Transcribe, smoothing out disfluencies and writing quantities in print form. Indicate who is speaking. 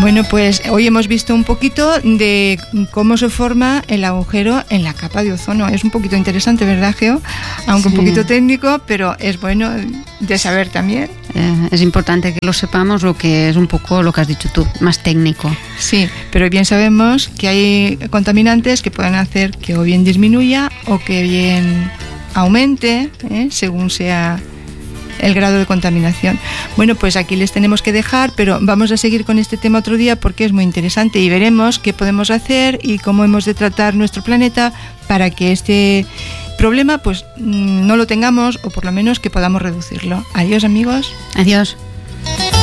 Speaker 1: Bueno, pues hoy hemos visto un poquito de cómo se forma el agujero en la capa de ozono. Es un poquito interesante, ¿verdad, Geo? Aunque un poquito técnico, pero es bueno de saber también.
Speaker 2: Es importante que lo sepamos, lo que es un poco lo que has dicho tú, más técnico.
Speaker 1: Sí, pero bien sabemos que hay contaminantes que pueden hacer que o bien disminuya o que bien aumente, según sea el grado de contaminación. Bueno, pues aquí les tenemos que dejar, pero vamos a seguir con este tema otro día porque es muy interesante y veremos qué podemos hacer y cómo hemos de tratar nuestro planeta para que este problema pues no lo tengamos o por lo menos que podamos reducirlo. Adiós, amigos.
Speaker 2: Adiós.